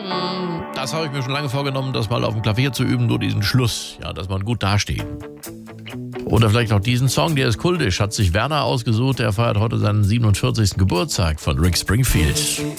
Das habe ich mir schon lange vorgenommen, das mal auf dem Klavier zu üben, nur diesen Schluss, ja, dass man gut dasteht. Oder vielleicht auch diesen Song, der ist kultisch, hat sich Werner ausgesucht, der feiert heute seinen 47. Geburtstag von Rick Springfield.